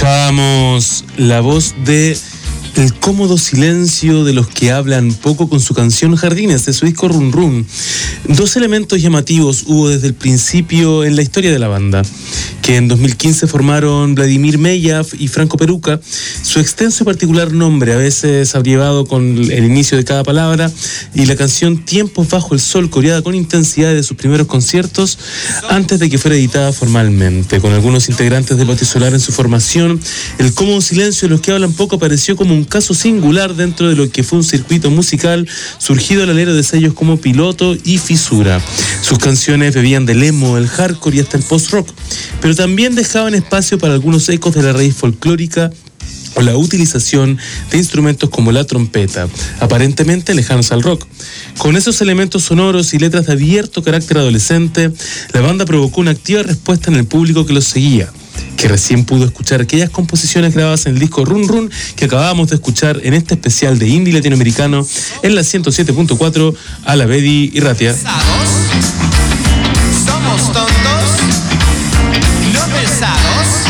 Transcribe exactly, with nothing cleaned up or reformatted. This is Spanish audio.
Escuchábamos la voz de El cómodo silencio de los que hablan poco con su canción Jardines, de su disco Run Run. Dos elementos llamativos hubo desde el principio en la historia de la banda, que en dos mil quince formaron Vladimir Meyav y Franco Peruca. Su extenso y particular nombre, a veces abreviado con el inicio de cada palabra, y la canción Tiempos bajo el sol, coreada con intensidad de sus primeros conciertos antes de que fuera editada formalmente. Con algunos integrantes de Patio Solar en su formación, el cómodo silencio de los que hablan poco apareció como un caso singular dentro de lo que fue un circuito musical surgido al alero de sellos como Piloto y Fisura. Sus canciones bebían del emo, el hardcore y hasta el post-rock, pero también dejaban espacio para algunos ecos de la raíz folclórica o la utilización de instrumentos como la trompeta, aparentemente lejanos al rock. Con esos elementos sonoros y letras de abierto carácter adolescente, la banda provocó una activa respuesta en el público que los seguía, que recién pudo escuchar aquellas composiciones grabadas en el disco Run Run que acabábamos de escuchar en este especial de indie latinoamericano en la ciento siete punto cuatro a la Bedi y Ratia.